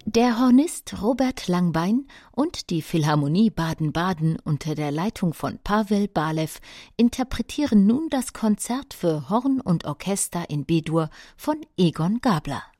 Der Hornist Robert Langbein und die Philharmonie Baden-Baden unter der Leitung von Pavel Balew interpretieren nun das Konzert für Horn und Orchester in B-Dur von Egon Gabler.